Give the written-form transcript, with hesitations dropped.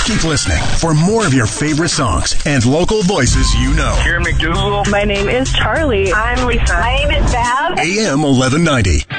Keep listening for more of your favorite songs and local voices you know. Here in McDougal. My name is Charlie. I'm Lisa. My name is Val. AM 1190.